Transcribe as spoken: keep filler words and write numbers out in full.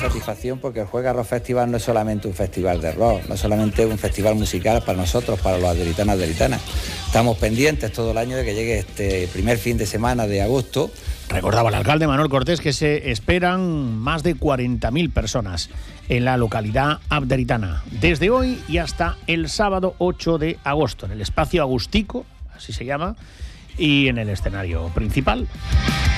satisfacción porque el Juega Rock Festival no es solamente un festival de rock, no es solamente un festival musical para nosotros, para los aderitanos y aderitanas. Estamos pendientes todo el año de que llegue este primer fin de semana de agosto. Recordaba el alcalde Manuel Cortés que se esperan más de cuarenta mil personas en la localidad abderitana, desde hoy y hasta el sábado ocho de agosto, en el espacio Agustico, así se llama, y en el escenario principal.